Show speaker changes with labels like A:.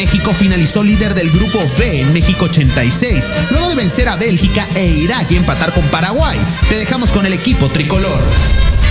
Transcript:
A: México finalizó líder del grupo B en México 86, luego de vencer a Bélgica e Irak y empatar con Paraguay. Te dejamos con el equipo tricolor.